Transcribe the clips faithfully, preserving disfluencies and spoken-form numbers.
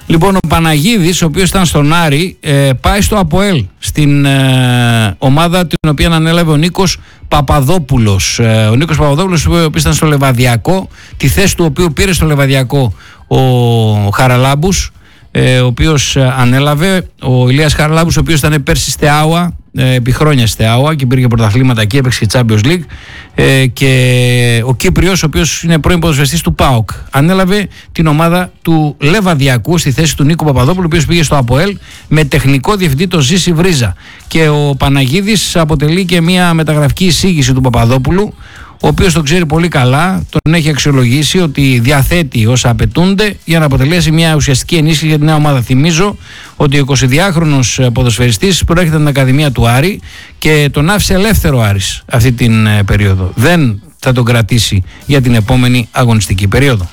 Λοιπόν, ο Παναγίδης, ο οποίος ήταν στον Άρη, ε, πάει στο ΑΠΟΕΛ, στην ε, ομάδα την οποία ανέλαβε ο Νίκος Παπαδόπουλος. Ε, ο Νίκος Παπαδόπουλος, ο οποίος ήταν στο Λεβαδιακό, τη θέση του οποίου πήρε στο Λεβαδιακό ο Χαραλάμπους, ε, ο οποίος ανέλαβε. Ο Ηλίας Χαραλάμπους, ο οποίος ήταν πέρσι Στεάουα, ε, επί χρόνια Στεάουα και πήρε πρωταθλήματα εκεί, έπαιξε και Champions League. Ε, και ο Κύπριος, ο οποίος είναι πρώην ποδοσφαιριστής του ΠΑΟΚ, ανέλαβε την ομάδα του Λεβαδιακού στη θέση του Νίκου Παπαδόπουλου, ο οποίος πήγε στο ΑΠΟΕΛ με τεχνικό διευθυντή τον Ζήση Βρίζα. Και ο Παναγίδης αποτελεί και μια μεταγραφική εισήγηση του Παπαδόπουλου, ο οποίος τον ξέρει πολύ καλά, τον έχει αξιολογήσει ότι διαθέτει όσα απαιτούνται για να αποτελέσει μια ουσιαστική ενίσχυση για την νέα ομάδα. Θυμίζω ότι ο εικοσιδυάχρονος ποδοσφαιριστής προέρχεται από την Ακαδημία του Άρη και τον άφησε ελεύθερο Άρης αυτή την περίοδο. Δεν θα τον κρατήσει για την επόμενη αγωνιστική περίοδο.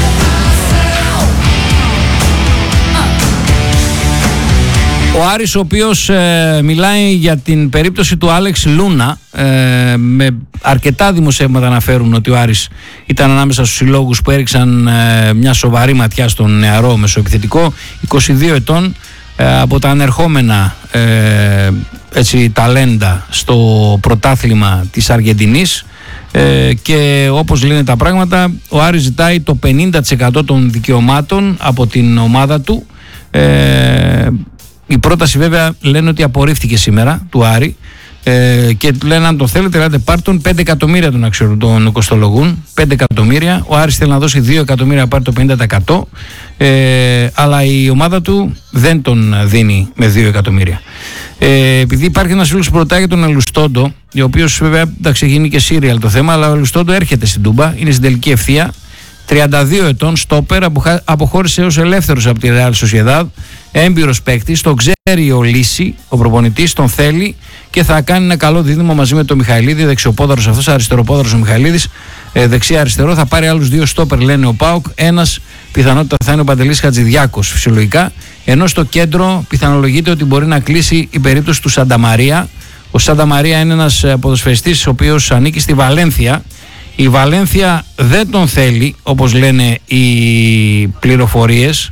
Ο Άρης, ο οποίος ε, μιλάει για την περίπτωση του Άλεξ Λούνα, ε, με αρκετά δημοσιεύματα αναφέρουν ότι ο Άρης ήταν ανάμεσα στους συλλόγους που έριξαν ε, μια σοβαρή ματιά στον νεαρό μεσοεπιθετικό, είκοσι δύο ετών, ε, από τα ανερχόμενα ε, έτσι, ταλέντα στο πρωτάθλημα της Αργεντινής, ε, και όπως λένε τα πράγματα, ο Άρης ζητάει το πενήντα τοις εκατό των δικαιωμάτων από την ομάδα του. ε, Η πρόταση βέβαια λένε ότι απορρίφθηκε σήμερα του Άρη, ε, και λένε αν το θέλετε, λέτε πάρτον, πέντε εκατομμύρια τον, αξιο, τον κοστολογούν, πέντε εκατομμύρια. Ο Άρης θέλει να δώσει δύο εκατομμύρια να πάρει το πενήντα τοις εκατό, ε, αλλά η ομάδα του δεν τον δίνει με δύο εκατομμύρια. Ε, επειδή υπάρχει ένας φίλος που ρωτάει για τον Ελουστόντο, ο οποίος βέβαια εντάξει, γίνει και σύριαλ το θέμα, αλλά ο Ελουστόντο έρχεται στην Τούμπα, είναι στην τελική ευθεία. τριάντα δύο ετών, στόπερ, αποχώρησε ως ελεύθερος από τη Real Sociedad, έμπειρος παίκτης, τον ξέρει ο Λύση, ο προπονητής, τον θέλει και θα κάνει ένα καλό δίδυμο μαζί με τον Μιχαηλίδη, δεξιοπόδαρος αυτός, αριστεροπόδαρος ο Μιχαηλίδης, ε, δεξιά-αριστερό, θα πάρει άλλους δύο στόπερ, λένε ο ΠΑΟΚ, ένας πιθανότητα θα είναι ο Παντελής Χατζηδιάκος φυσιολογικά, ενώ στο κέντρο πιθανολογείται ότι μπορεί να κλείσει η περίπτωση του Σανταμαρία. Ο Σανταμαρία είναι ένας ποδοσφαιριστής ο οποίος ανήκει στη Βαλένθια. Η Βαλένθια δεν τον θέλει, όπως λένε οι πληροφορίες.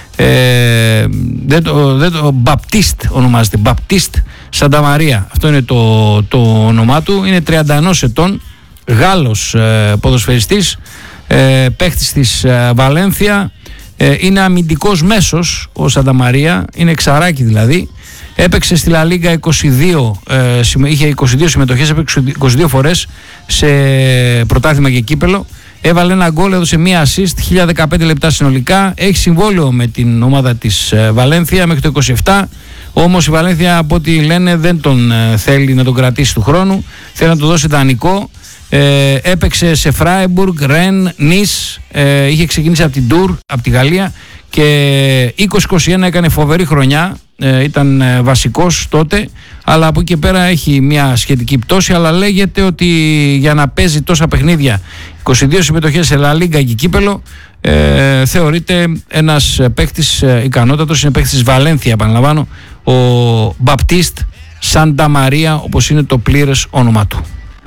Ε, δεν το, δεν το, Μπαπτίστ ονομάζεται, Μπαπτίστ Σανταμαρία, αυτό είναι το, το όνομά του. Είναι τριάντα ένα ετών, Γάλλος ε, ποδοσφαιριστής, ε, παίχτης της ε, Βαλένθια, ε, είναι αμυντικός μέσος ο Σανταμαρία, είναι εξαράκι δηλαδή. Έπαιξε στη Λα Λίγκα είκοσι δύο, ε, είχε είκοσι δύο συμμετοχές, έπαιξε είκοσι δύο φορές σε πρωτάθλημα και κύπελο. Έβαλε ένα γκολ, έδωσε μία assist, χίλια δεκαπέντε λεπτά συνολικά. Έχει συμβόλαιο με την ομάδα της ε, Βαλένθια μέχρι το είκοσι επτά. Όμως η Βαλένθια, από ό,τι λένε, δεν τον ε, θέλει να τον κρατήσει του χρόνου. Θέλει να του δώσει δανεικό. Ε, έπαιξε σε Φράιμπουργκ, Ρεν, Νις. Ε, είχε ξεκινήσει από την Τουρ, από τη Γαλλία. Και είκοσι είκοσι ένα έκανε φοβερή χρονιά, ε, ήταν ε, βασικός τότε, αλλά από εκεί και πέρα έχει μια σχετική πτώση, αλλά λέγεται ότι για να παίζει τόσα παιχνίδια, είκοσι δύο συμμετοχές σε Λα Λίγκα και κύπελο, ε, θεωρείται ένας παίκτης ε, ικανότατος, είναι παίκτης της Βαλένθια, επαναλαμβάνω, ο Μπαπτίστ Σανταμαρία, όπως είναι το πλήρες όνομα του.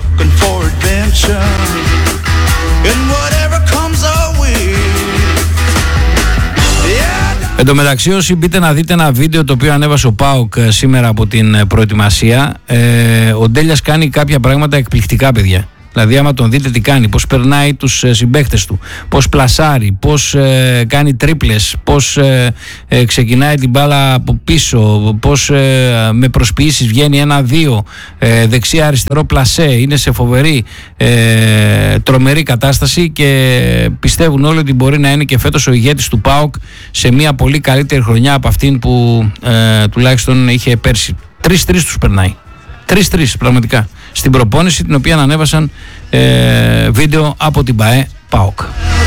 Εν τω μεταξύ, όσοι μπείτε να δείτε ένα βίντεο το οποίο ανέβασε ο ΠΑΟΚ σήμερα από την προετοιμασία, ε, ο Ντέλιας κάνει κάποια πράγματα εκπληκτικά, παιδιά. Δηλαδή, άμα τον δείτε τι κάνει, πώς περνάει τους συμπαίκτες του, πώς πλασάρει, πώς ε, κάνει τρίπλες, πώς ε, ε, ξεκινάει την μπάλα από πίσω, πώς ε, με προσποιήσεις βγαίνει ένα-δύο, ε, δεξιά-αριστερό πλασέ, είναι σε φοβερή ε, τρομερή κατάσταση και πιστεύουν όλοι ότι μπορεί να είναι και φέτος ο ηγέτης του ΠΑΟΚ σε μια πολύ καλύτερη χρονιά από αυτήν που ε, τουλάχιστον είχε πέρσι. Τρεις-τρεις τους περνάει. Τρεις-τρεις πραγματικά. Στην προπόνηση την οποία ανέβασαν ε, βίντεο από την ΠΑΕ ΠΑΟΚ.